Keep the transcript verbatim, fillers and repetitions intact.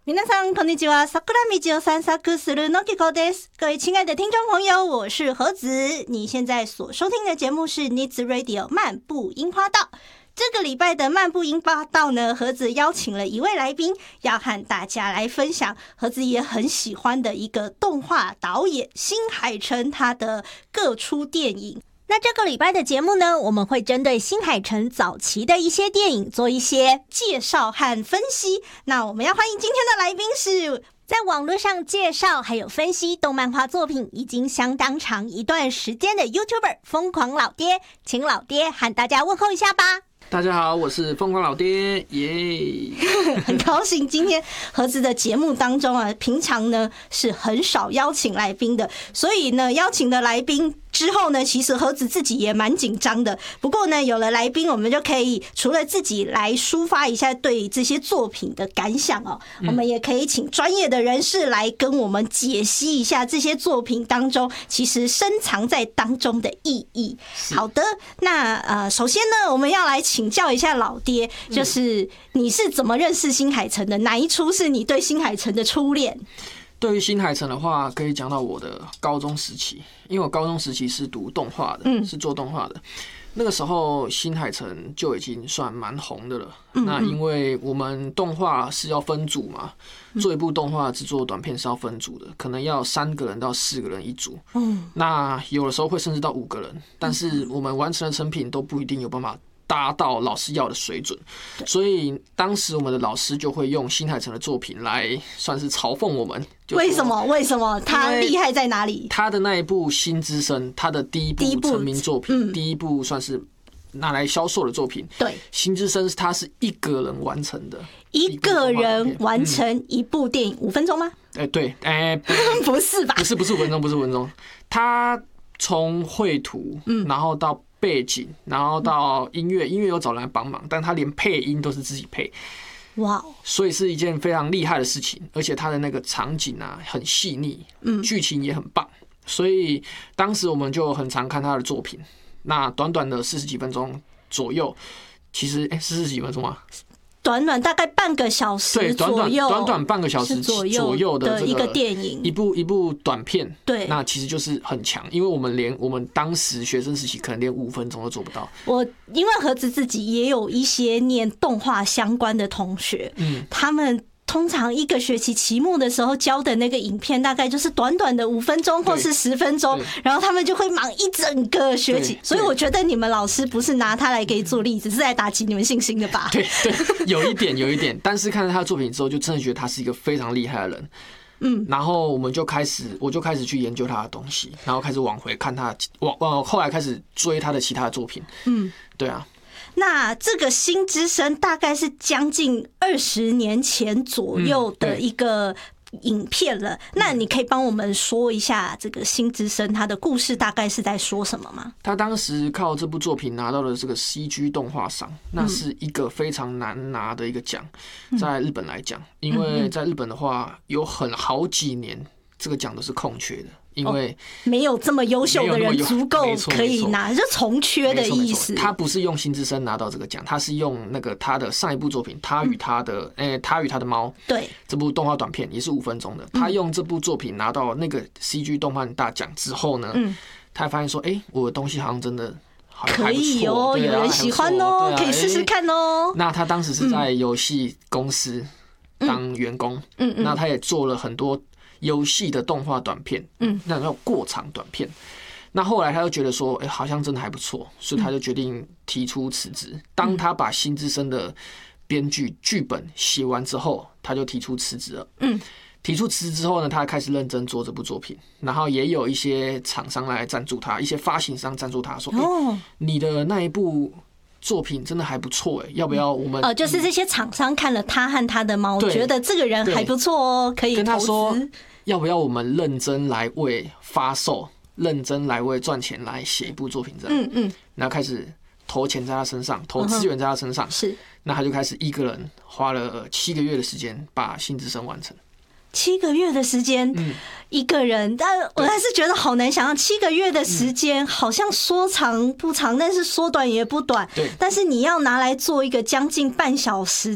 皆さんこんにちは。桜道を散策するのきこです。各位亲爱的听众朋友，我是何子。你现在所收听的节目是 Nids Radio 漫步樱花道。这个礼拜的漫步樱花道呢，何子邀请了一位来宾，要和大家来分享何子也很喜欢的一个动画导演新海诚他的各出电影。那这个礼拜的节目呢，我们会针对新海诚早期的一些电影做一些介绍和分析。那我们要欢迎今天的来宾是在网络上介绍还有分析动漫画作品已经相当长一段时间的 YouTuber 疯狂老爹，请老爹和大家问候一下吧。 大家好，我是疯狂老爹，耶！ 很高兴今天何子的节目当中啊，平常呢是很少邀请来宾的，所以呢邀请的来宾之后呢，其实何子自己也蛮紧张的。不过呢，有了来宾，我们就可以除了自己来抒发一下对这些作品的感想哦，嗯、我们也可以请专业的人士来跟我们解析一下这些作品当中其实深藏在当中的意义。好的，那呃，首先呢，我们要来请教一下老爹，就是你是怎么认识新海诚的？哪一出是你对新海诚的初恋？ 对于新海诚的话，可以讲到我的高中时期，因为我高中时期是读动画的，嗯、是做动画的。那个时候新海诚就已经算蛮红的了。嗯嗯那因为我们动画是要分组嘛，做一部动画制作短片是要分组的，可能要三个人到四个人一组。嗯，那有的时候会甚至到五个人，但是我们完成的成品都不一定有办法达到老师要的水准，所以当时我们的老师就会用新海诚的作品来算是嘲讽我们。 为什么？为什么？他厉害在哪里？ 他的那一部《新之声》，他的第一部成名作品，嗯、第一部算是拿来销售的作品。对，《新之声》他是一个人完成的， 一个人完成一部电影，五、嗯、分钟吗？ 哎、欸，对，哎、欸， 不是吧？ 不是，不是五分钟，不是五分钟。他从绘图，嗯，然后到背景，然后到音乐，音乐有找人来帮忙，但他连配音都是自己配，哇！所以是一件非常厉害的事情，而且他的那个场景啊很细腻，嗯，剧情也很棒，所以当时我们就很常看他的作品。那短短的四十几分钟左右，其实哎，四十几分钟啊。 短短大概半个小时左右， 短短半个小时左右的一个电影， 一部一部短片， 对， 那其实就是很强，因为我们连我们当时学生时期可能连五分钟都做不到。 我因为何子自己也有一些念动画相关的同学，嗯，他们通常一个学期期末的时候教的那个影片，大概就是短短的五分钟或是十分钟，然后他们就会忙一整个学期。所以我觉得你们老师不是拿他来给做例子，是在打击你们信心的吧？ 对对，有一点有一点。但是看到他的作品之后，就真的觉得他是一个非常厉害的人。嗯，然后我们就开始，我就开始去研究他的东西，然后开始往回看他，往往后来开始追他的其他的作品。嗯，对啊。 那这个新之声大概是将近二十年前左右的一个影片了。嗯、那你可以帮我们说一下这个新之声它的故事大概是在说什么吗？ 他当时靠这部作品拿到了这个 C G 动画赏，那是一个非常难拿的一个奖，在日本来讲，因为在日本的话有很好几年这个奖都是空缺的。因为没有这么优秀的人足够可以拿，就重缺的意思。 他不是用新之声拿到这个奖，他是用那个他的上一部作品《他与他的》诶，《他与他的猫》对这部动画短片也是五分钟的。他用这部作品拿到那个 C G 动漫大奖之后呢，嗯，他发现说，哎、欸，我的东西好像真的可以哦，有人喜欢哦，可以试试看哦。 那他当时是在游戏公司当员工，嗯嗯，那他也做了很多游戏的动画短片，嗯，那叫过场短片。那后来他又觉得说，哎、欸，好像真的还不错，所以他就决定提出辞职。当他把《新之声》的编剧剧本写完之后，他就提出辞职了。嗯，提出辞职之后呢，他开始认真做这部作品，然后也有一些厂商来赞助他，一些发行商赞助他说，哎、欸，你的那一部作品真的还不错哎，要不要我们？ 哦，就是这些厂商看了他和他的猫，觉得这个人还不错哦，可以投资。跟他说， 要不要我们认真来为发售、认真来为赚钱来写一部作品这样？嗯嗯，然后开始投钱在他身上，投资源在他身上。嗯、是，那他就开始一个人花了七个月的时间把《新之声》完成。 七个月的时间，嗯，一个人，但我还是觉得好难想象，七个月的时间好像说长不长，但是说短也不短。对，但是你要拿来做一个将近半小时